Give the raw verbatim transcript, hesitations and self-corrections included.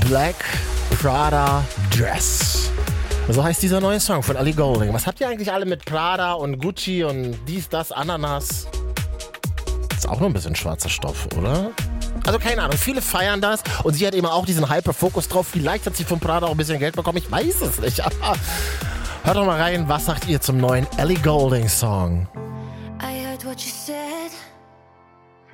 Black Prada Dress. So heißt dieser neue Song von Ellie Goulding. Was habt ihr eigentlich alle mit Prada und Gucci und dies, das, Ananas? Ist auch nur ein bisschen schwarzer Stoff, oder? Also keine Ahnung, viele feiern das und sie hat eben auch diesen Hyperfokus drauf. Vielleicht hat sie von Prada auch ein bisschen Geld bekommen, ich weiß es nicht. Aber hört doch mal rein, was sagt ihr zum neuen Ellie Goulding Song?